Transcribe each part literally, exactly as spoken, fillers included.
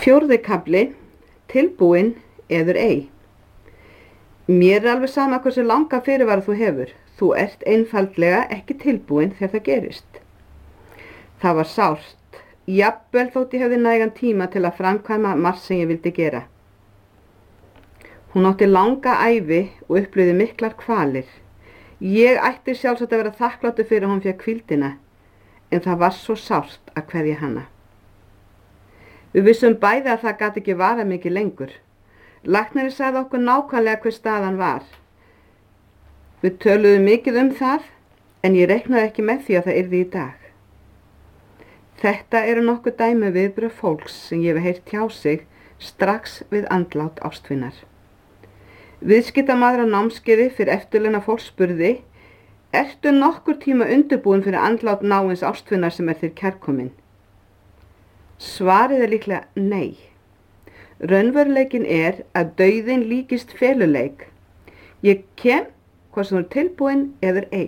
Fjórði kafli, tilbúin eður ei. Mér er alveg sama hversu langa fyrirvara þú hefur. Þú ert einfaldlega ekki tilbúin þegar það gerist. Það var sárt, jafnvel þótt ég hefði nægan tíma til að framkvæma margt sem ég vildi gera. Hún átti langa ævi og upplifði miklar kvalir. Ég ætti sjálfsagt að vera þakkláttur fyrir að hún fékk hvíldina, en það var svo sárt að kveðja hana. Við vissum bæði að það gat ekki vara mikið lengur. Læknirinn sagði okkur nákvæmlega hver staðan var. Við töluðum mikið um það, en ég reiknaði ekki með því að það yrði í dag. Þetta eru nokkuð dæmi viðbrögð fólks sem ég hef heyrt hjá sig strax við andlát ástvinar. Viðskiptamaður á námskeiði fyrir eftirlauna fólks spurði: Ertu nokkur tíma undirbúin fyrir andlát náins ástvinar sem er þér kærkominn? Svarið er líklega nei. Raunveruleikinn er að dauðinn líkist feluleik. Ég kem hvort sem þú er tilbúin eður ei.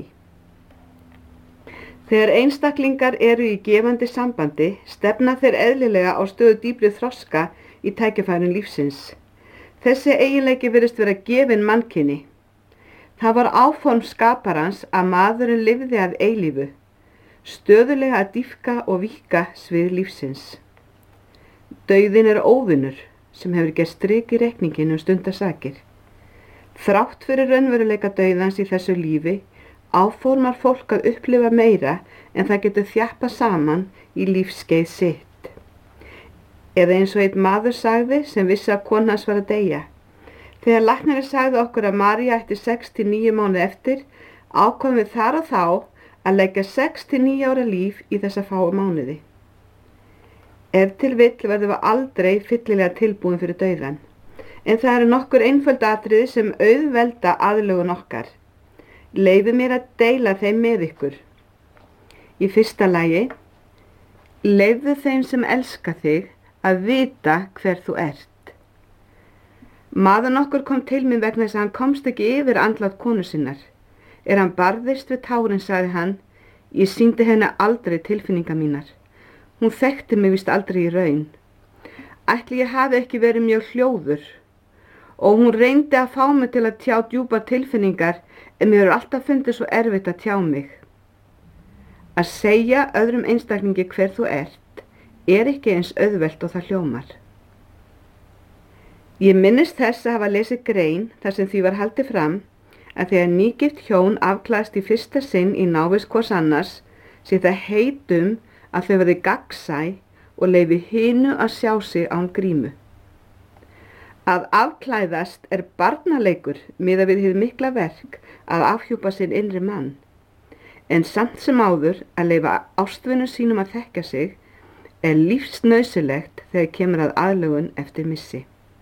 Þegar einstaklingar eru í gefandi sambandi stefna þeir eðlilega á stöðu dýpri þroska í tækifærum lífsins. Þessi eiginleiki virðist vera gefinn mannkyni. Það var áform skaparans að maðurinn lifði að eilífu, stöðulega að dýpka og víkka svið lífsins. Dauðinn er óvinur sem hefur gert strik í reikningin um stundarsakir. Þrátt fyrir raunveruleika dauðans í þessu lífi áformar fólk að upplifa meira en það getur þjappað saman í lífskeið sitt. Eða eins og einn maður sagði sem vissi að kona hans var að deyja. Þegar læknirinn sagði okkur að María ætti sex til níu mánuði eftir, ákváðum við þar og þá að leggja sex til níu ára líf í þessa fáu mánuði. Ef til vill verðum við aldrei fyllilega tilbúin fyrir dauðan, en það eru nokkur einföld atriði sem auðvelda aðlögun okkar. Leyfið mér að deila þeim með ykkur. Í fyrsta lagi, leyfðu þeim sem elska þig að vita hver þú ert. Maður nokkur kom til mín vegna þess að hann komst ekki yfir andlát konu sinnar. Er hann barðist við tárin, sagði hann, ég sýndi henni aldrei tilfinningar mínar. Hún þekkti mig víst aldrei í raun. Ætli ég hafi ekki verið mjög hljóður og hún reyndi að fá mig til að tjá djúpar tilfinningar en mér hefur alltaf fundið svo erfitt að tjá mig. Að segja öðrum einstaklingi hver þú ert er ekki eins auðvelt og það hljómar. Ég minnist þess að hafa lesið grein þar sem því var haldið fram að þegar nýgift hjón afklæðast í fyrsta sinn í návist hvors annars sé það heitum að þau verði gagnsæ og leyfi hinu að sjá sig án grímu. Að afklæðast er barnaleikur miðað við hið mikla verk að afhjúpa sinn innri mann, en samt sem áður að leyfa ástvinum sínum að þekkja sig er lífsnauðsynlegt þegar kemur að aðlögun eftir missi.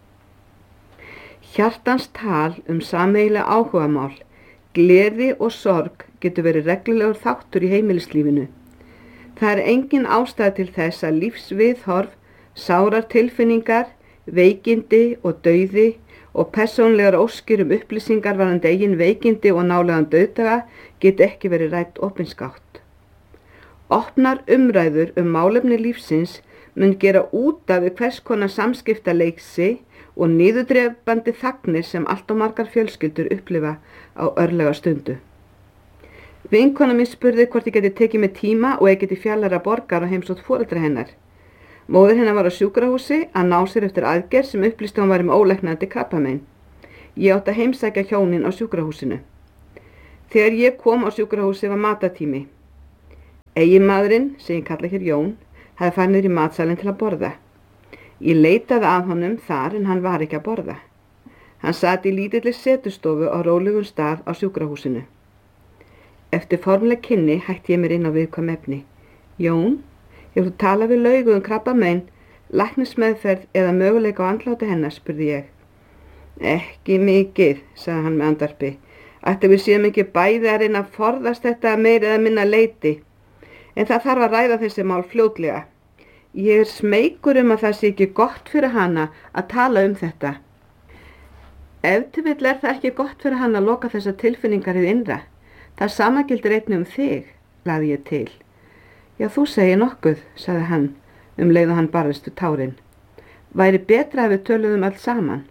Hjartans tal um sameiginleg áhugamál, gleði og sorg getur verið reglulegur þáttur í heimilislífinu. Það er engin ástæða til þess að lífsviðhorf, sárar tilfinningar, veikindi og dauði og persónlegar óskir um upplýsingar varðandi eigin veikindi og nálegan dauðdaga geti ekki verið rætt opinskátt. Opnar umræður um málefni lífsins mun gera út af hvers konar samskiptaleysi og niðurdrepandi þagnir sem allt of margar fjölskyldur upplifa á örlega stundu. Vinkona mín spurði hvort ég geti tekið með tíma og ég geti fjallara borgar og heimsótt foreldra hennar. Móðir hennar var á sjúkrahúsi að ná sér eftir aðgerð sem upplýsti að hún væri með ólæknandi krabbamein. Ég átti að heimsækja hjónin á sjúkrahúsinu. Þegar ég kom á sjúkrahúsi var matatími. Eiginmaðurinn, sem ég kalla hér Jón, hafði farið niður í matsalinn til að borða. Ég leitaði að honum þar en hann var ekki að borða. Hann sat í lítilli setustofu á rólegum stað á sjúkrahúsinu. Eftir formleg kynni hætti ég mér inn á viðkvæm efni. Jón, hefur þú talað við Laugu um krabbamein, læknismeðferð eða möguleika á andláti hennar, spurði ég. Ekki mikið, sagði hann með andvarpi. Ætli við séum ekki bæði að reyna að forðast þetta meira eða minna leyti. En það þarf að ræða þessi mál fljótlega. Ég er smeykur um að það sé ekki gott fyrir hana að tala um þetta. Ef til vill er það ekki gott fyrir hana að loka þessar tilfinningar hið innra. Það sama gildir einnig um þig, lagði ég til. Já, þú segir nokkuð, sagði hann, um leið og hann barðist við tárin. Væri betra ef við töluðum öll saman.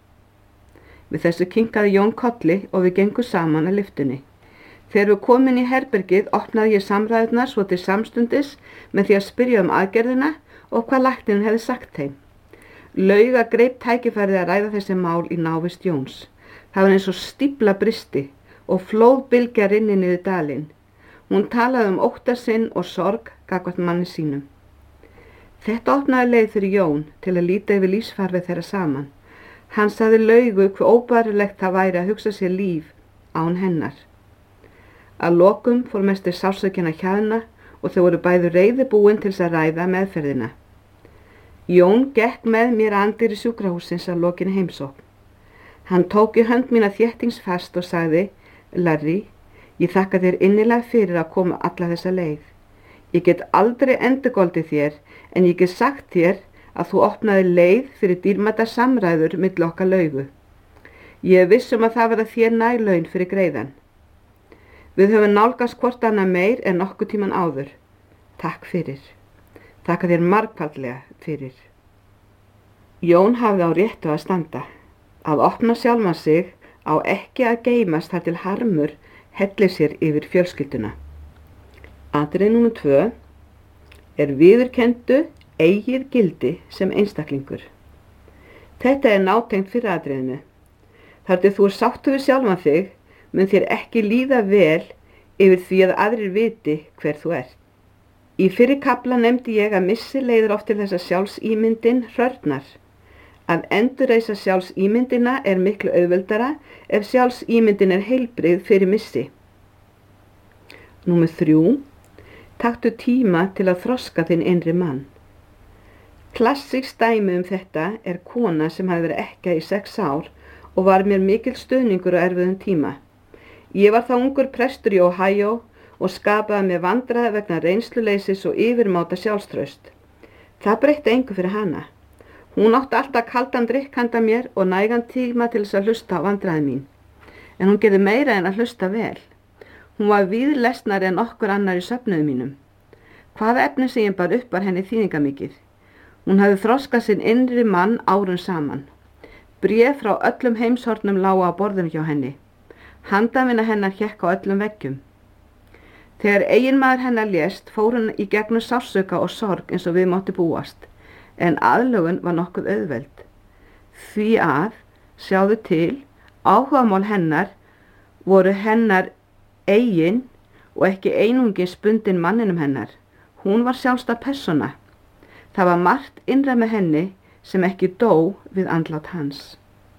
Við þessu kinkaði Jón kolli og við gengum saman að lyftunni. Þegar við komin í herbergið opnaði ég samræðurnar svo til samstundis með því að spyrja um aðgerðina og hvað læknirinn hefði sagt þeim. Lauga greip tækifærið að ræða þessi mál í návist Jóns. Það var eins og stífla bristi og flóðbylgja rynni niður dalinn. Hún talaði um ótta sinn og sorg gagnvart manni sínum. Þetta opnaði leið fyrir Jón til að líta yfir lífsfarfið þeirra saman. Hann sagði Laugu hve óbærilegt það væri að hugsa sér líf án hennar. Að lokum fór mestir sársaukinn að hjaðna og þau voru bæði reiðubúin til þess að ræða meðferðina. Jón gekk með mér að anddyri sjúkrahússins að lokinni heimsókn. Hann tók í hönd mína þéttingsfast og sagði, Larry, ég þakka þér innilega fyrir að koma alla þessa leið. Ég get aldrei endurgoldið þér, en ég get sagt þér að þú opnaði leið fyrir dýrmætar samræður milli okkar Laugu. Ég er viss um að það verða þér næg laun fyrir greiðan. Við höfum nálgast hvort annað meir en nokkuð tíman áður. Takk fyrir. Þakka þér margfaldlega fyrir. Jón hafði á réttu að standa. Að opna sjálfan sig á ekki að geymast þar til harmur hellir sér yfir fjölskylduna. Atriði númer tvö er viðurkenndu eigið gildi sem einstaklingur. Þetta er nátengt fyrir atriðinu. Þar til þú er sáttur við sjálfan þig, mun þér ekki líða vel yfir því að aðrir viti hver þú ert. Í fyrri kafla nefndi ég að missi leiðir oft til þess að sjálfsímyndin hrörnar. Að endurreisa sjálfsímyndina er miklu auðveldara ef sjálfsímyndin er heilbrigð fyrir missi. Númer þrjú. Taktu tíma til að þroska þinn innri mann. Klassískt dæmi um þetta er kona sem hafði verið ekkja í sex ár og var mér mikill stuðningur á erfiðum tíma. Ég var þá ungur prestur í Ohio og skapaði mér vandræði vegna reynsluleysis og yfirmáta sjálfstraust. Það breytti engu fyrir hana. Hún átti alltaf kaldan drykk handa mér og nægan tíma til þess að hlusta á vandræði mín. En hún gerði meira en að hlusta vel. Hún var víðlesnari en okkur annar í söfnuðu mínum. Hvaða efni sem ég bar upp var henni þýðingamikið. Hún hafði þroskað sinn innri mann árum saman. Bréf frá öllum heimshornum lágu á borðinu hjá henni. Handavinna hennar hékk á öllum veggjum. Þegar eiginmaður hennar lést fór hún í gegnum sársauka og sorg eins og við mátti búast. En aðlögun var nokkuð auðveld. Því að, sjáðu til, áhugamál hennar voru hennar eigin og ekki einungis bundin manninum hennar. Hún var sjálfstæð persóna. Það var margt innra með henni sem ekki dó við andlát hans.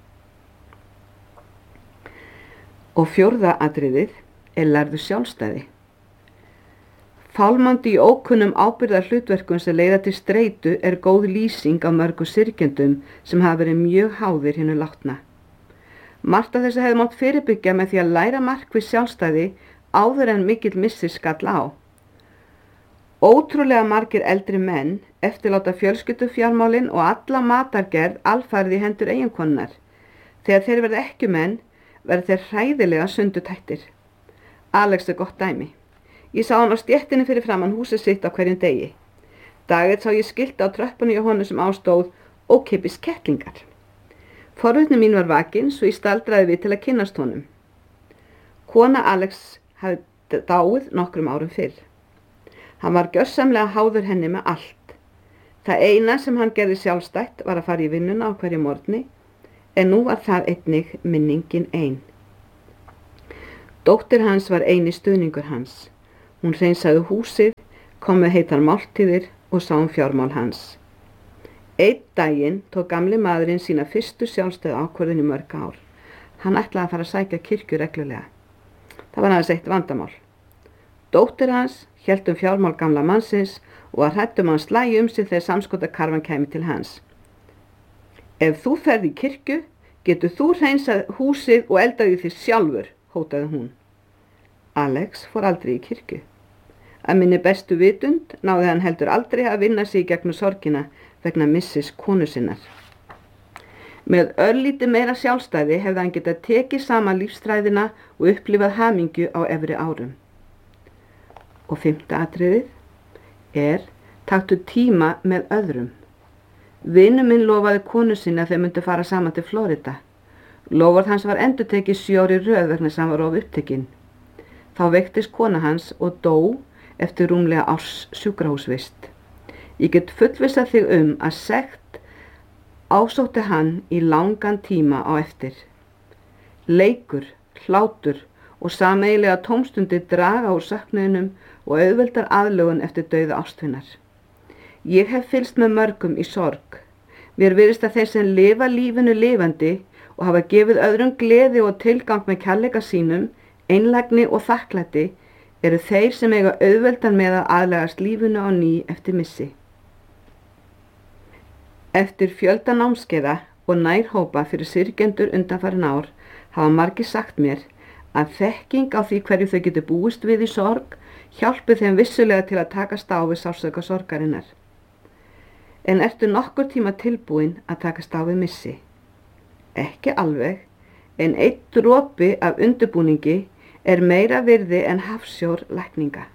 Og fjórða atriðið er lærðu sjálfstæði. Fálmandi í ókunnum ábyrgðar hlutverkum sem leiða til streitu er góð lýsing á mörgum syrgjendum sem hafa verið mjög háðir hinu látna. Margt af þessu hefði mátt fyrirbyggja með því að læra markviss sjálfstæði áður en mikill missir skall á. Ótrúlega margir eldri menn eftirláta fjölskyldufjármálin og alla matargerð alfarið í hendur eiginkonunnar. Þegar þeir verða ekkjumenn verða þeir hræðilega sundutættir. Alex er gott dæmi. Ég sá hann á stéttinni fyrir framan húsið sitt á hverjum degi. Daginn sá ég skilta á tröppunni hjá honum sem ástóð ókeypis kettlingar. Forvitni mín var vakin svo ég staldraði við til að kynnast honum. Kona Alex hafði dáið nokkrum árum fyrr. Hann var gjörsamlega háður henni með allt. Það eina sem hann gerði sjálfstætt var að fara í vinnuna á hverju morgni, en nú var það einnig minningin ein. Dóttir hans var eini stuðningur hans. Hún hreinsaði húsið, kom með heitar máltíðir og sá um fjármál hans. Einn daginn tók gamli maðurinn sína fyrstu sjálfstæðu ákvörðun í mörg ár. Hann ætlaði að fara að sækja kirkju reglulega. Það var aðeins eitt vandamál. Dóttir hans hélt um fjármál gamla mannsins og var hrædd um að hann slægi um sig þegar samskotakarfan kæmi til hans. Ef þú ferð í kirkju, getur þú hreinsað húsið og eldaði þig sjálfur, hótaði hún. Alex fór aldrei í kirkju. Að minni bestu vitund náði hann heldur aldrei að vinna sig í gegnum sorgina vegna missis konu sinnar. Með örlítið meira sjálfstæði hefði hann getað tekið saman lífsstræðina og upplifað hamingju á efri árum. Og fimmta atriðið er taktu tíma með öðrum. Vinur minn lofaði konu sinni að þau myndu fara saman til Florida. Loforð hans var endurtekið sjö ár í röð vegna sem hann var of upptekinn. Þá veiktist kona hans og dó eftir rúmlega árs sjúkrahúsvist. Ég get fullvissað þig um að sekt ásótti hann í langan tíma á eftir. Leikur, hlátur og sameiginlega tómstundir draga úr söknuðinum og auðveldar aðlögun eftir dauða ástvinar. Ég hef fylgst með mörgum í sorg. Mér virðist að þeir sem lifa lífinu lifandi og hafa gefið öðrum gleði og tilgang með kærleika sínum, einlægni og þakklæti eru þeir sem eiga auðveldan með að aðlagast lífinu á ný eftir missi. Eftir fjölda námskeiða og nærhópa fyrir syrgjendur undanfarin ár hafa margir sagt mér að þekking á því hverju þau getur búist við í sorg hjálpi þeim vissulega til að takast á við sársauka sorgarinnar. En ertu nokkur tíma tilbúin að takast á við missi? Ekki alveg, en einn dropi af undirbúningi er meira virði en hafsjór lækninga.